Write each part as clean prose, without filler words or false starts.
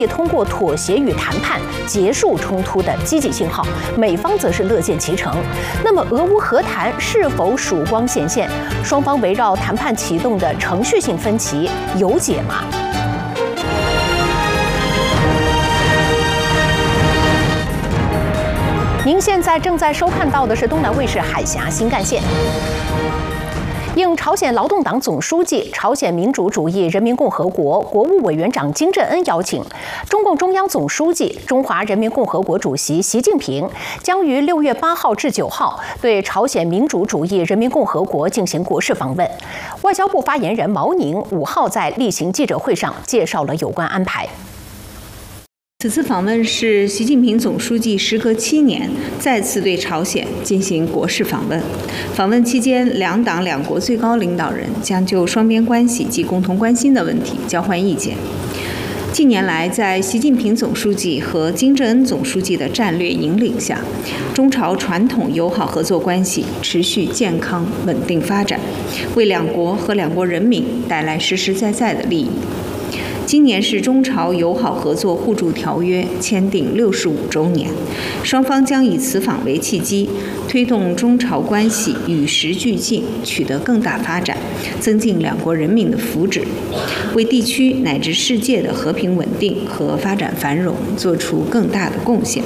也通过妥协与谈判结束冲突的积极信号，美方则是乐见其成。那么，俄乌和谈是否曙光显现？双方围绕谈判启动的程序性分歧有解吗？您现在正在收看到的是东南卫视海峡新干线。应朝鲜劳动党总书记、朝鲜民主主义人民共和国国务委员长金正恩邀请，中共中央总书记、中华人民共和国主席习近平将于6月8号至9号对朝鲜民主主义人民共和国进行国事访问。外交部发言人毛宁5号在例行记者会上介绍了有关安排。 此次访问是习近平总书记时隔7年再次对朝鲜进行国事访问。访问期间，两党两国最高领导人将就双边关系及共同关心的问题交换意见。近年来，在习近平总书记和金正恩总书记的战略引领下，中朝传统友好合作关系持续健康稳定发展，为两国和两国人民带来实实在在的利益。今年是中朝友好合作互助条约签订65周年，双方将以此访为契机，推动中朝关系与时俱进，取得更大发展，增进两国人民的福祉，为地区乃至世界的和平稳定和发展繁荣做出更大的贡献。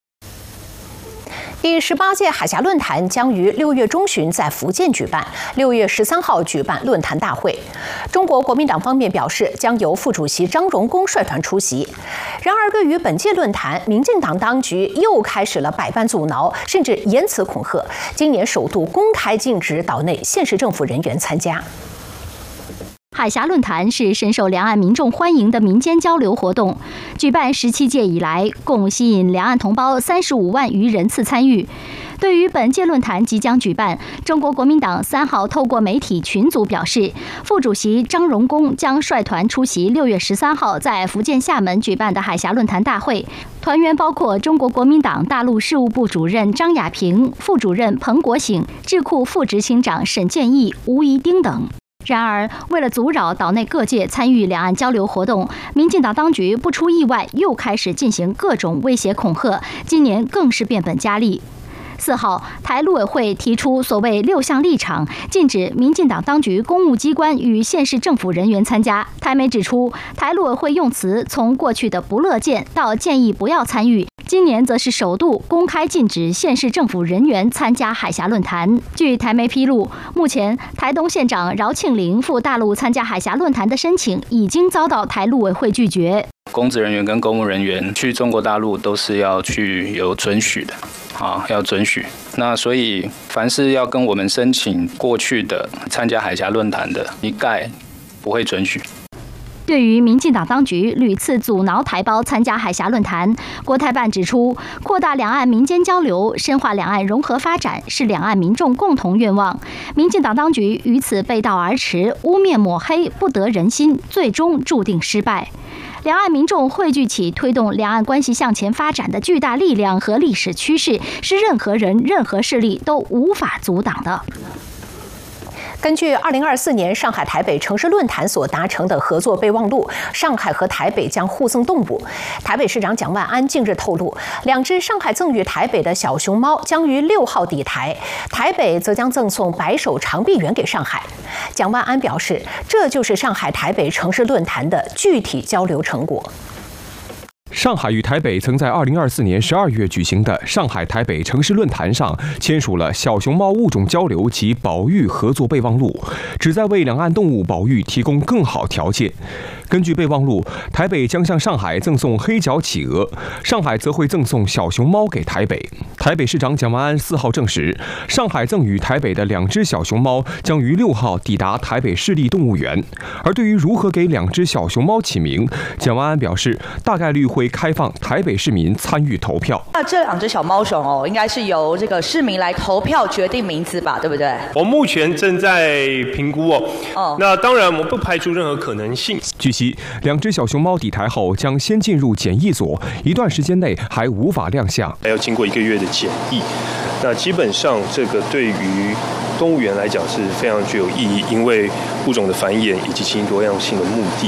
第18届海峡论坛将于6月中旬在福建举办，6月13号举办论坛大会。中国国民党方面表示，将由副主席张荣恭率团出席。然而，对于本届论坛，民进党当局又开始了百般阻挠，甚至言辞恐吓，今年首度公开禁止岛内县市政府人员参加。 海峡论坛是深受两岸民众欢迎的民间交流活动，举办17届以来，共吸引两岸同胞35万余人次参与。对于本届论坛即将举办，中国国民党3号透过媒体群组表示，副主席张荣恭将率团出席6月13号在福建厦门举办的海峡论坛大会，团员包括中国国民党大陆事务部主任张亚平、副主任彭国省、智库副执行长沈建义、吴宜丁等。然而，为了阻扰岛内各界参与两岸交流活动，民进党当局不出意外又开始进行各种威胁恐吓，今年更是变本加厉。4号，台陆委会提出所谓6项立场，禁止民进党当局公务机关与县市政府人员参加。台媒指出，台陆委会用词从过去的不乐见到建议不要参与，今年则是首度公开禁止县市政府人员参加海峡论坛。据台媒披露，目前台东县长饶庆龄赴大陆参加海峡论坛的申请已经遭到台陆委会拒绝。 公职人员跟公务人员去中国大陆都是要去有准许的。要准许。那所以，凡是要跟我们申请过去的参加海峡论坛的，一概不会准许。 对于民进党当局屡次阻挠台胞参加海峡论坛，国台办指出，扩大两岸民间交流，深化两岸融合发展是两岸民众共同愿望。民进党当局于此背道而驰，污蔑抹黑，不得人心，最终注定失败。两岸民众汇聚起推动两岸关系向前发展的巨大力量和历史趋势，是任何人、任何势力都无法阻挡的。 根据2024年上海台北城市论坛所达成的合作备忘录，上海和台北将互赠动物。台北市长蒋万安近日透露，2只上海赠予台北的小熊猫将于6号抵台，台北则将赠送白手长臂猿给上海。蒋万安表示，这就是上海台北城市论坛的具体交流成果。 上海与台北曾在2024年12月举行的上海台北城市论坛上签署了小熊猫物种交流及保育合作备忘录，旨在为两岸动物保育提供更好条件。根据备忘录，台北将向上海赠送黑脚企鹅，上海则会赠送小熊猫给台北。台北市长蒋万安4号证实，上海赠予台北的2只小熊猫将于6号抵达台北市立动物园。而对于如何给2只小熊猫起名，蒋万安表示，大概率会开放台北市民参与投票。 那这2只小猫熊应该是由这个市民来投票决定名字吧，对不对？ 我目前正在评估那当然我们不排除任何可能性。 据悉，2只小熊猫抵台后将先进入检疫所，一段时间内还无法亮相， 还要经过1个月的检疫。那基本上这个对于动物园来讲是非常具有意义，因为物种的繁衍以及基因多样性的目的。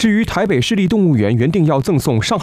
至于台北市立动物园原定要赠送上海